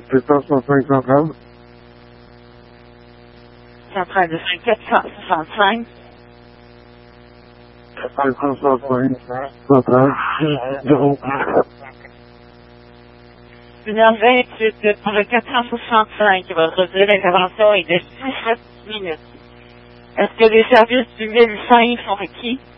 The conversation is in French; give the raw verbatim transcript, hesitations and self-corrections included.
quatre cent soixante-cinq centrale. Centrale de quatre cent soixante-cinq. quatre cent soixante-cinq centrale. zéro. une heure vingt-huit pour le quatre cent soixante-cinq. Votre durée d'intervention est de six minutes. Est-ce que les services du mille cinq sont requis?